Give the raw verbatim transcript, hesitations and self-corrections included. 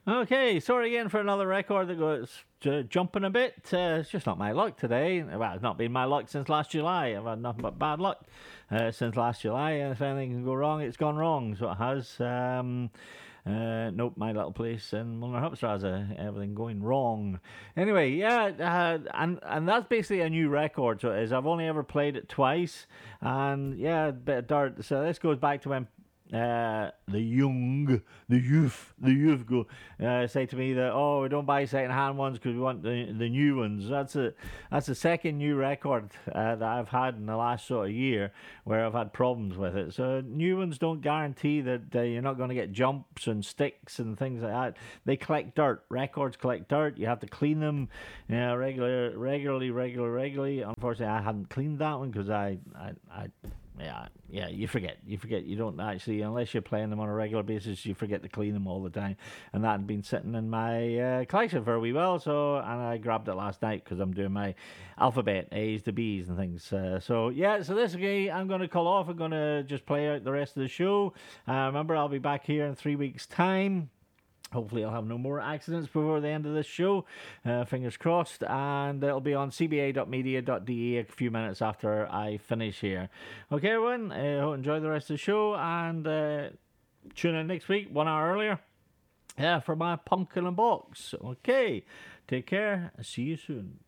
Okay, sorry again for another record that goes j- jumping a bit. Uh, it's just not my luck today. Well, it's not been my luck since last July. I've had nothing but bad luck uh, since last July, and if anything can go wrong, it's gone wrong. So it has. Um, uh, nope, my little place in Mulner Hupstrasse, everything going wrong. Anyway, yeah, uh, and and that's basically a new record. So it is. I've only ever played it twice, and yeah, a bit of dirt. So this goes back to when uh, the young, the youth, the youth go uh, say to me that, oh, we don't buy second hand ones because we want the the new ones. That's a that's the second new record uh, that I've had in the last sort of year where I've had problems with it. So new ones don't guarantee that uh, you're not going to get jumps and sticks and things like that. They collect dirt. Records collect dirt. You have to clean them, you know, regular, regularly, regular, regularly. Unfortunately, I hadn't cleaned that one because I, I, I yeah, yeah, you forget. You forget. You don't actually, unless you're playing them on a regular basis, you forget to clean them all the time. And that had been sitting in my uh, collection for a wee while, so, and I grabbed it last night because I'm doing my alphabet, A's to B's and things. Uh, so, yeah, so this okay, I'm going to call off. I'm going to just play out the rest of the show. Uh, remember, I'll be back here in three weeks' time. Hopefully, I'll have no more accidents before the end of this show. Uh, fingers crossed. And it'll be on c b a dot media dot d e a few minutes after I finish here. Okay, everyone. Uh, enjoy the rest of the show. And uh, tune in next week, one hour earlier. Yeah, for my pumpkin and box. Okay. Take care. See you soon.